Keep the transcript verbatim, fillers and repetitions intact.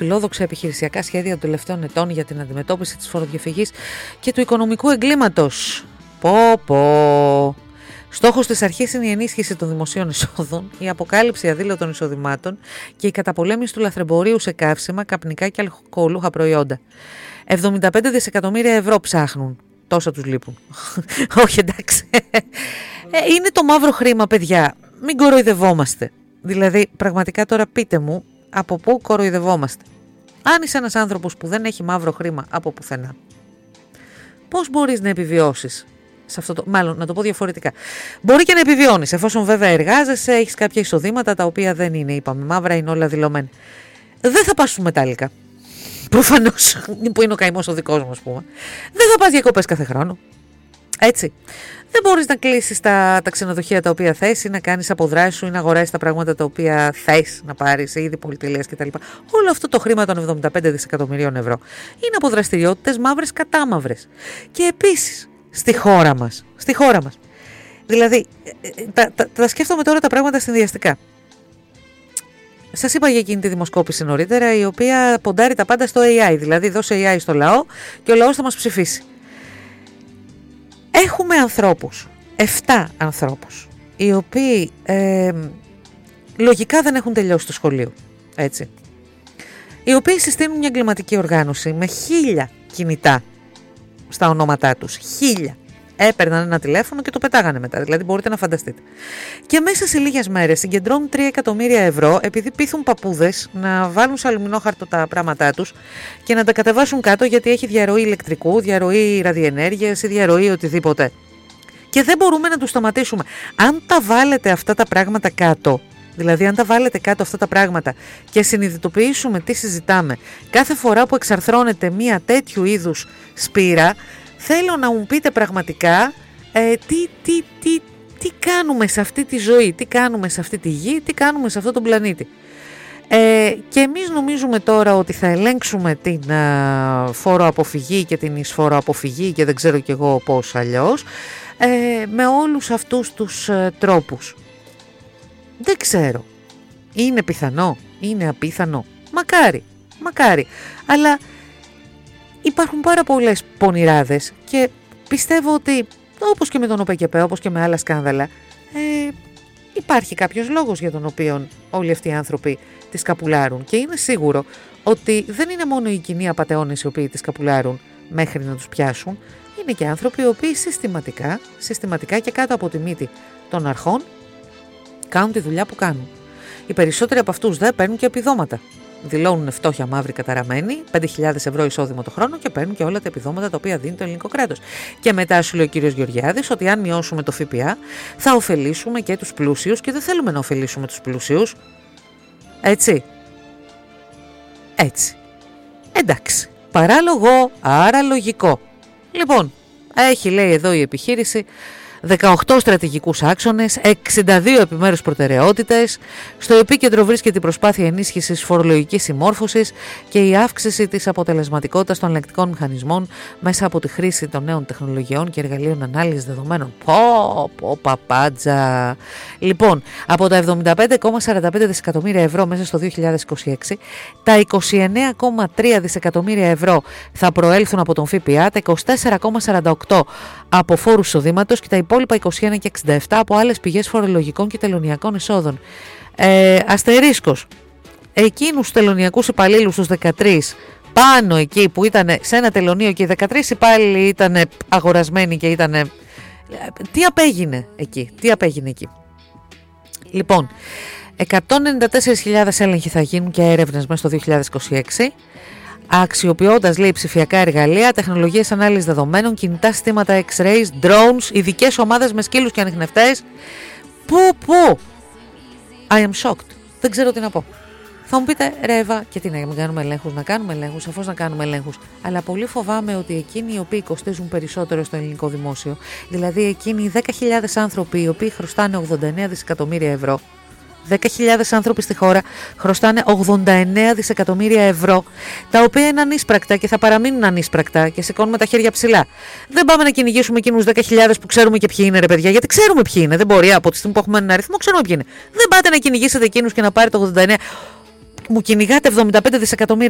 φιλόδοξα επιχειρησιακά σχέδια των τελευταίων ετών για την αντιμετώπιση της φοροδιαφυγής και του οικονομικού εγκλήματος. Πω πω. Στόχος της αρχής είναι η ενίσχυση των δημοσίων εισόδων, η αποκάλυψη αδήλωτων εισοδημάτων και η καταπολέμηση του λαθρεμπορίου σε καύσιμα, καπνικά και αλκοολούχα προϊόντα. εβδομήντα πέντε δισεκατομμύρια ευρώ ψάχνουν. Τόσα τους λείπουν. Όχι, εντάξει. Είναι το μαύρο χρήμα, παιδιά. Μην κοροϊδευόμαστε. Δηλαδή, πραγματικά τώρα πείτε μου από πού κοροϊδευόμαστε. Αν είσαι ένας άνθρωπος που δεν έχει μαύρο χρήμα από πουθενά, πώς μπορείς να επιβιώσεις σε αυτό το. Μάλλον, να το πω διαφορετικά. Μπορεί και να επιβιώνεις, εφόσον βέβαια εργάζεσαι, έχεις κάποια εισοδήματα τα οποία δεν είναι, είπαμε, μαύρα, είναι όλα δηλωμένα. Δεν θα πας στους μετάλλικα. Προφανώς, που είναι ο καημός ο δικός μου, ας πούμε. Δεν θα πας διακοπές κάθε χρόνο. Έτσι. Δεν μπορείς να κλείσεις τα, τα ξενοδοχεία τα οποία θες ή να κάνεις αποδράσεις σου ή να αγοράσεις τα πράγματα τα οποία θες να πάρεις, ήδη πολυτελείας κτλ. Όλο αυτό το χρήμα των εβδομήντα πέντε δισεκατομμυρίων ευρώ είναι από δραστηριότητες μαύρες κατάμαυρες. Και επίσης στη χώρα μας. Στη χώρα μας. Δηλαδή, τα, τα, τα σκέφτομαι τώρα τα πράγματα συνδυαστικά. Σας είπα για εκείνη τη δημοσκόπηση νωρίτερα, η οποία ποντάρει τα πάντα στο έι άι. Δηλαδή, δώσε έι άι στο λαό και ο λαός θα μας ψηφίσει. Έχουμε ανθρώπους, εφτά ανθρώπους, οι οποίοι ε, λογικά δεν έχουν τελειώσει το σχολείο, έτσι. Οι οποίοι συστήνουν μια εγκληματική οργάνωση με χίλια κινητά στα ονόματά τους. Χίλια. Έπαιρναν ένα τηλέφωνο και το πετάγανε μετά, δηλαδή μπορείτε να φανταστείτε. Και μέσα σε λίγες μέρες συγκεντρώνουν τρία εκατομμύρια ευρώ επειδή πείθουν παππούδες να βάλουν σε αλουμινόχαρτο τα πράγματά τους και να τα κατεβάσουν κάτω γιατί έχει διαρροή ηλεκτρικού, διαρροή ραδιενέργειας ή διαρροή οτιδήποτε. Και δεν μπορούμε να τους σταματήσουμε. Αν τα βάλετε αυτά τα πράγματα κάτω, δηλαδή αν τα βάλετε κάτω αυτά τα πράγματα και συνειδητοποιήσουμε τι συζητάμε κάθε φορά που εξαρθρώνεται μία τέτοιου είδους σπήρα, θέλω να μου πείτε πραγματικά ε, τι, τι, τι, τι κάνουμε σε αυτή τη ζωή, τι κάνουμε σε αυτή τη γη, τι κάνουμε σε αυτόν τον πλανήτη. Ε, και εμείς νομίζουμε τώρα ότι θα ελέγξουμε την α, φόροαποφυγή και την εισφοροαποφυγή και δεν ξέρω κι εγώ πώς αλλιώς, ε, με όλους αυτούς τους ε, τρόπους. Δεν ξέρω. Είναι πιθανό, είναι απίθανο. Μακάρι, μακάρι. Αλλά υπάρχουν πάρα πολλές πονηράδες και πιστεύω ότι όπως και με τον ΟΠΕΚΕΠΕ, όπως και με άλλα σκάνδαλα, ε, υπάρχει κάποιος λόγος για τον οποίο όλοι αυτοί οι άνθρωποι τις καπουλάρουν. Και είναι σίγουρο ότι δεν είναι μόνο οι κοινοί απατεώνες οι οποίοι τις καπουλάρουν μέχρι να τους πιάσουν, είναι και άνθρωποι οι οποίοι συστηματικά, συστηματικά και κάτω από τη μύτη των αρχών κάνουν τη δουλειά που κάνουν. Οι περισσότεροι από αυτούς δεν παίρνουν και επιδόματα. Δηλώνουν φτώχεια μαύρη καταραμένη, πέντε χιλιάδες ευρώ εισόδημα το χρόνο και παίρνουν και όλα τα επιδόματα τα οποία δίνει το ελληνικό κράτος. Και μετά σου λέει ο κύριος Γεωργιάδης ότι αν μειώσουμε το ΦΠΑ θα ωφελήσουμε και τους πλούσιους και δεν θέλουμε να ωφελήσουμε τους πλούσιους. Έτσι. Έτσι. Εντάξει. Παράλογο, άρα λογικό. Λοιπόν, έχει λέει εδώ η επιχείρηση δεκαοκτώ στρατηγικούς άξονες, εξήντα δύο επιμέρους προτεραιότητες. Στο επίκεντρο βρίσκεται η προσπάθεια ενίσχυσης φορολογικής συμμόρφωσης και η αύξηση της αποτελεσματικότητας των ελεγκτικών μηχανισμών μέσα από τη χρήση των νέων τεχνολογιών και εργαλείων ανάλυσης δεδομένων. Πω, πω, παπάντζα. Λοιπόν, από τα εβδομήντα πέντε κόμμα σαράντα πέντε δισεκατομμύρια ευρώ μέσα στο δύο χιλιάδες είκοσι έξι, τα είκοσι εννέα κόμμα τρία δισεκατομμύρια ευρώ θα προέλθουν από τον ΦΠΑ, τα είκοσι τέσσερα κόμμα σαράντα οκτώ από φόρους εισοδήματος και τα υπόλοιπα είκοσι ένα και εξήντα επτά από άλλες πηγές φορολογικών και τελωνειακών εσόδων. Ε, αστερίσκος. Εκείνους τους τελωνειακούς υπαλλήλους τους δεκατρείς πάνω εκεί που ήταν σε ένα τελωνείο και οι δεκατρείς υπάλληλοι ήταν αγορασμένοι και ήταν. Τι απέγινε εκεί, τι απέγινε εκεί. Λοιπόν, εκατόν ενενήντα τέσσερις χιλιάδες έλεγχοι θα γίνουν και έρευνες μέσα στο δύο χιλιάδες είκοσι έξι. Αξιοποιώντας, λέει, ψηφιακά εργαλεία, τεχνολογίες ανάλυσης δεδομένων, κινητά συστήματα X-rays, drones, ειδικές ομάδες με σκύλους και ανιχνευτές. Πού, πού! I am shocked. Δεν ξέρω τι να πω. Θα μου πείτε, ρε Εύα, και τι να μην κάνουμε ελέγχους, να κάνουμε ελέγχους, σαφώς να κάνουμε ελέγχους. Αλλά πολύ φοβάμαι ότι εκείνοι οι οποίοι κοστίζουν περισσότερο στο ελληνικό δημόσιο, δηλαδή εκείνοι οι δέκα χιλιάδες άνθρωποι οι οποίοι χρωστάνε ογδόντα εννέα δισεκατομμύρια ευρώ, δέκα χιλιάδες άνθρωποι στη χώρα χρωστάνε ογδόντα εννέα δισεκατομμύρια ευρώ, τα οποία είναι ανίσπρακτα και θα παραμείνουν ανίσπρακτα και σηκώνουμε τα χέρια ψηλά. Δεν πάμε να κυνηγήσουμε εκείνους δέκα χιλιάδες που ξέρουμε και ποιοι είναι, ρε παιδιά, γιατί ξέρουμε ποιοι είναι. Δεν μπορεί από τη στιγμή που έχουμε έναν αριθμό, ξέρουμε ποιοι είναι. Δεν πάτε να κυνηγήσετε εκείνους και να πάρετε ογδόντα εννέα. Μου κυνηγάτε εβδομήντα πέντε δισεκατομμύρια.